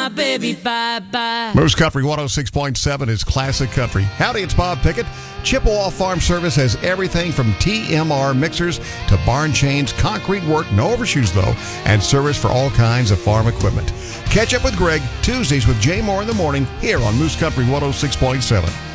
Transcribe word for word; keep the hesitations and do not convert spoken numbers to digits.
my baby bye-bye. Moose Country one oh six point seven is classic country. Howdy, it's Bob Pickett. Chippewa Farm Service has everything from T M R mixers to barn chains, concrete work, no overshoes though, and service for all kinds of farm equipment. Catch up with Greg Tuesdays with Jay Moore in the morning here on Moose Country one oh six point seven.